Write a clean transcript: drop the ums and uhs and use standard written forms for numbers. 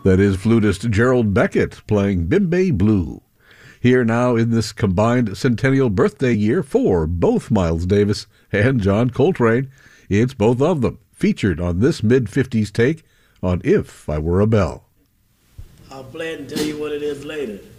That is flutist Gerald Beckett playing Bimbay Blue. Here now in this combined centennial birthday year for both Miles Davis and John Coltrane, it's both of them featured on this mid-50s take on If I Were a Bell. I'll play it and tell you what it is later.